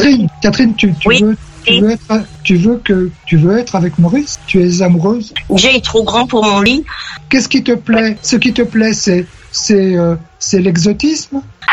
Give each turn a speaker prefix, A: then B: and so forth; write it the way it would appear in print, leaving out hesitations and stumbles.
A: Catherine,
B: Oui.
A: tu veux être avec Maurice? Tu es amoureuse?
B: J'ai trop grand pour mon lit.
A: Qu'est-ce qui te plaît? Ce qui te plaît, c'est l'exotisme?